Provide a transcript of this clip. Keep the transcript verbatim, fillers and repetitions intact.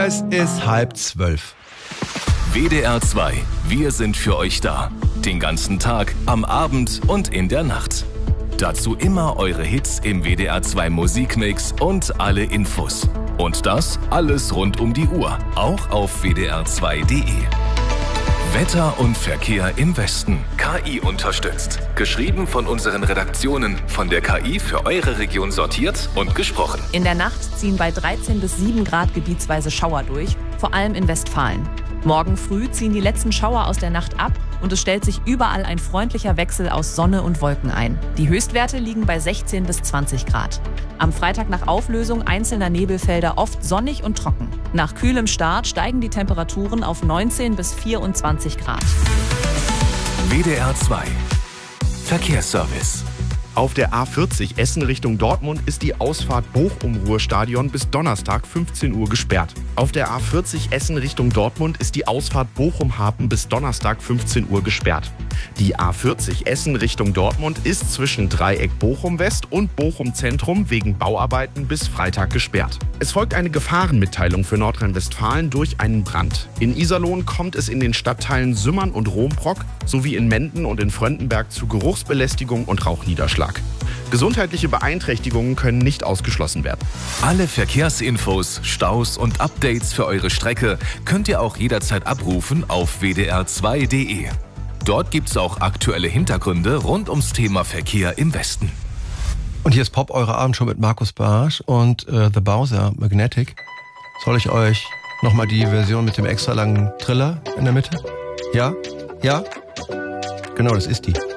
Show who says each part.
Speaker 1: Es ist halb zwölf.
Speaker 2: W D R zwei. Wir sind für euch da. Den ganzen Tag, am Abend und in der Nacht. Dazu immer eure Hits im W D R zwei Musikmix und alle Infos. Und das alles rund um die Uhr, auch auf w d r zwei punkt d e. Wetter und Verkehr im Westen. K I unterstützt. Geschrieben von unseren Redaktionen, von der K I für eure Region sortiert und gesprochen.
Speaker 3: In der Nacht ziehen bei dreizehn bis sieben Grad gebietsweise Schauer durch, vor allem in Westfalen. Morgen früh ziehen die letzten Schauer aus der Nacht ab und es stellt sich überall ein freundlicher Wechsel aus Sonne und Wolken ein. Die Höchstwerte liegen bei sechzehn bis zwanzig Grad. Am Freitag nach Auflösung einzelner Nebelfelder oft sonnig und trocken. Nach kühlem Start steigen die Temperaturen auf neunzehn bis vierundzwanzig Grad.
Speaker 2: W D R zwei. Verkehrsservice.
Speaker 4: Auf der A vierzig Essen Richtung Dortmund ist die Ausfahrt Bochum-Ruhrstadion bis Donnerstag fünfzehn Uhr gesperrt. Auf der A vierzig Essen Richtung Dortmund ist die Ausfahrt Bochum-Hapen bis Donnerstag fünfzehn Uhr gesperrt. Die A vierzig Essen Richtung Dortmund ist zwischen Dreieck Bochum-West und Bochum-Zentrum wegen Bauarbeiten bis Freitag gesperrt. Es folgt eine Gefahrenmitteilung für Nordrhein-Westfalen durch einen Brand. In Iserlohn kommt es in den Stadtteilen Sümmern und Rombrock sowie in Menden und in Fröndenberg zu Geruchsbelästigung und Rauchniederschlag. Gesundheitliche Beeinträchtigungen können nicht ausgeschlossen werden.
Speaker 2: Alle Verkehrsinfos, Staus und Updates für eure Strecke könnt ihr auch jederzeit abrufen auf w d r zwei punkt d e. Dort gibt's auch aktuelle Hintergründe rund ums Thema Verkehr im Westen.
Speaker 1: Und hier ist Pop, eure Abendshow mit Markus Barsch und äh, The Bowser, Magnetic. Soll ich euch nochmal die Version mit dem extra langen Triller in der Mitte? Ja? Ja? Genau, das ist die.